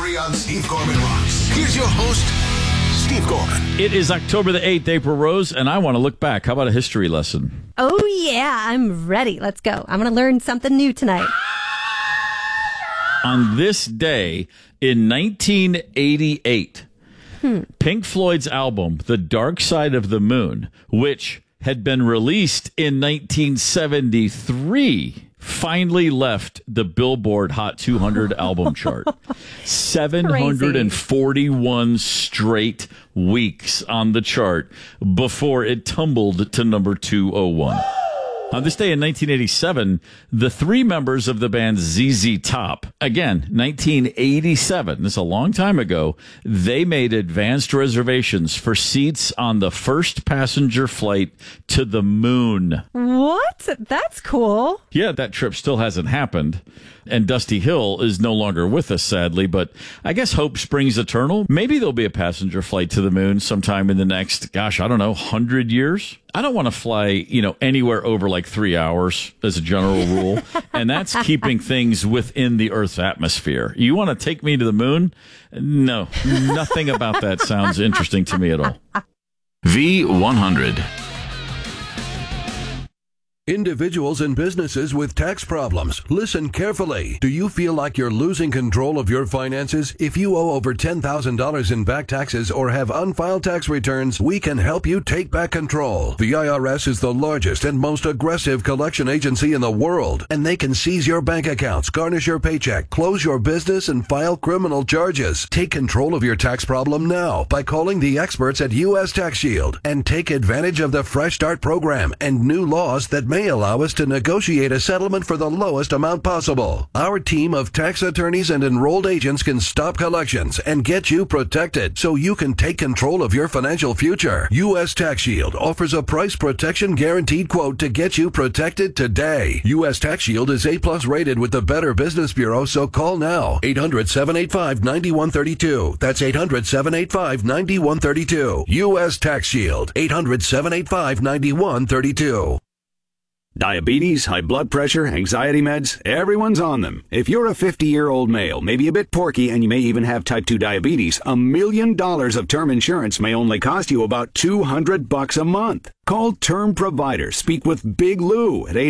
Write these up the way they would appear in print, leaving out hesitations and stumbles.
Revelry on Steve Gorman Rocks. Here's your host, Steve Gorman. It is October the 8th, April Rose, and I want to look back. How about a history lesson? Oh, yeah, I'm ready. Let's go. I'm going to learn something new tonight. On this day in 1988, Pink Floyd's album, The Dark Side of the Moon, which had been released in 1973, finally left the Billboard Hot 200 album chart. 741 straight weeks on the chart before it tumbled to number 201. On this day in 1987, the three members of the band ZZ Top, again, 1987, this is a long time ago, they made advanced reservations for seats on the first passenger flight to the moon. What? That's cool. Yeah, that trip still hasn't happened. And Dusty Hill is no longer with us, sadly, but I guess hope springs eternal. Maybe there'll be a passenger flight to the moon sometime in the next, 100 years. I don't want to fly, anywhere over like 3 hours as a general rule. And that's keeping things within the Earth's atmosphere. You want to take me to the moon? No, nothing about that sounds interesting to me at all. V100. Individuals and businesses with tax problems, listen carefully. Do you feel like you're losing control of your finances? If you owe over $10,000 in back taxes or have unfiled tax returns, we can help you take back control. The IRS is the largest and most aggressive collection agency in the world, and they can seize your bank accounts, garnish your paycheck, close your business, and file criminal charges. Take control of your tax problem now by calling the experts at U.S. Tax Shield and take advantage of the Fresh Start program and new laws that may allow us to negotiate a settlement for the lowest amount possible. Our team of tax attorneys and enrolled agents can stop collections and get you protected so you can take control of your financial future. U.S. Tax Shield offers a price protection guaranteed quote to get you protected today. U.S. Tax Shield is A+ rated with the Better Business Bureau, so call now. 800-785-9132. That's 800-785-9132. U.S. Tax Shield. 800-785-9132. Diabetes, high blood pressure, anxiety meds, everyone's on them. If you're a 50-year-old male, maybe a bit porky, and you may even have type 2 diabetes, $1 million of term insurance may only cost you about $200 a month. Call Term Provider. Speak with Big Lou at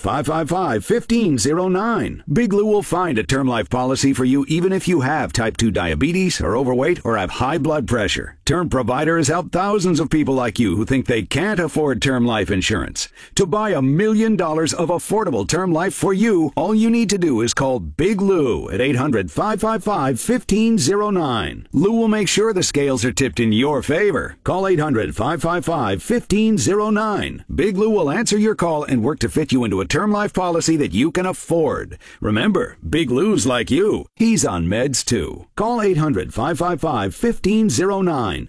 800-555-1509. Big Lou will find a term life policy for you even if you have type 2 diabetes, are overweight, or have high blood pressure. Term Provider has helped thousands of people like you who think they can't afford term life insurance. To buy $1 million of affordable term life for you, all you need to do is call Big Lou at 800-555-1509. Lou will make sure the scales are tipped in your favor. Call 800-555-1509. Big Lou will answer your call and work to fit you into a term life policy that you can afford. Remember, Big Lou's like you. He's on meds too. Call 800-555-1509.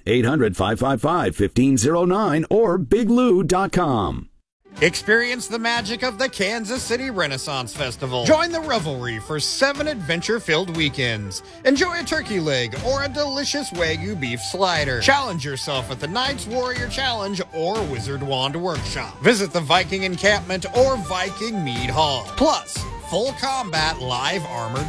800-555-1509 or biglou.com. Experience the magic of the Kansas City Renaissance Festival. Join the revelry for 7 adventure-filled weekends. Enjoy a turkey leg or a delicious Wagyu beef slider. Challenge yourself at the Knights Warrior Challenge or Wizard Wand Workshop. Visit the Viking Encampment or Viking Mead Hall. Plus, full combat live armored